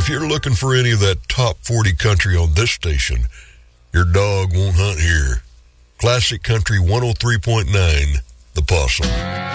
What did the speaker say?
if you're looking for any of that top 40 country on this station, your dog won't hunt here. Classic Country 103.9, The Possum.